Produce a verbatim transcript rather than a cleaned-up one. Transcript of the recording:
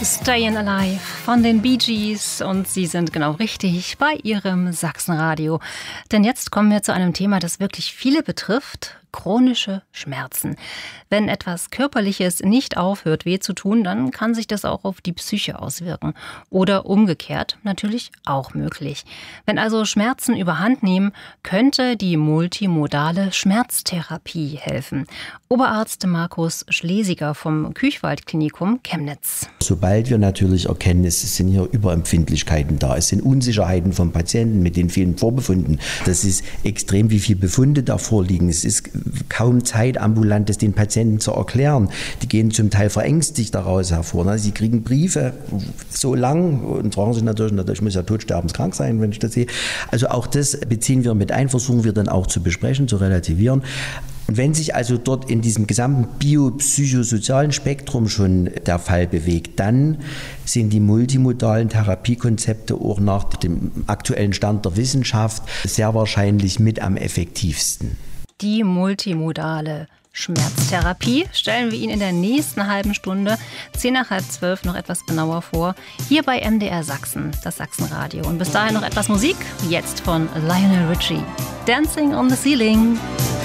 Stayin' Alive von den Bee Gees und Sie sind genau richtig bei Ihrem Sachsenradio. Denn jetzt kommen wir zu einem Thema, das wirklich viele betrifft: chronische Schmerzen. Wenn etwas Körperliches nicht aufhört, weh zu tun, dann kann sich das auch auf die Psyche auswirken. Oder umgekehrt, natürlich auch möglich. Wenn also Schmerzen überhand nehmen, könnte die multimodale Schmerztherapie helfen. Oberarzt Markus Schlesiger vom Küchwald-Klinikum Chemnitz. Sobald wir natürlich erkennen, es sind hier Überempfindlichkeiten da, es sind Unsicherheiten vom Patienten mit den vielen Vorbefunden. Das ist extrem, wie viele Befunde da vorliegen. Es ist kaum Zeit, ambulant das den Patienten zu erklären. Die gehen zum Teil verängstigt daraus hervor. Sie kriegen Briefe so lang und fragen sich natürlich, ich muss ja todsterbenskrank sein, wenn ich das sehe. Also auch das beziehen wir mit ein, versuchen wir dann auch zu besprechen, zu relativieren. Und wenn sich also dort in diesem gesamten biopsychosozialen Spektrum schon der Fall bewegt, dann sind die multimodalen Therapiekonzepte auch nach dem aktuellen Stand der Wissenschaft sehr wahrscheinlich mit am effektivsten. Die multimodale Schmerztherapie stellen wir Ihnen in der nächsten halben Stunde, zehn nach halb zwölf, noch etwas genauer vor, hier bei M D R Sachsen, das Sachsenradio. Und bis dahin noch etwas Musik, jetzt von Lionel Richie. Dancing on the Ceiling.